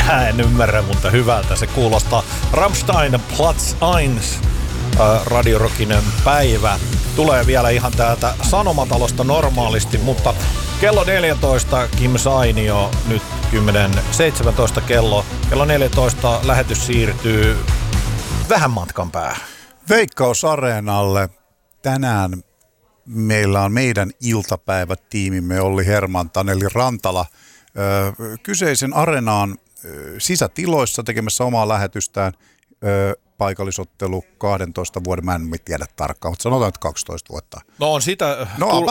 Minä en ymmärrä, mutta hyvältä se kuulostaa. Rammstein Platz 1, Radio Rockinen päivä. Tulee vielä ihan täältä Sanomatalosta normaalisti, mutta kello 14 Kim Sainio, nyt 10.17 kello. Kello 14 lähetys siirtyy vähän matkan päähän. Veikkaus-areenalle tänään meillä on meidän iltapäivätiimimme Olli Herman, Taneli Rantala kyseisen areenaan sisätiloissa tekemässä omaa lähetystään. Paikallisottelu 12 vuoden, mä en tiedä tarkkaan, mutta sanotaan, että 12 vuotta. No on sitä